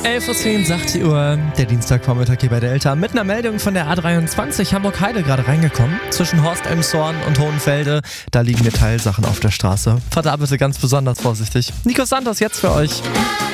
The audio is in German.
11:10 Uhr sagt die Uhr, der Dienstagvormittag hier bei der Eltern mit einer Meldung von der A23 Hamburg-Heide gerade reingekommen. Zwischen Horst-Elmshorn und Hohenfelde, da liegen Metallsachen auf der Straße. Fahrt da bitte ganz besonders vorsichtig. Nico Santos jetzt für euch.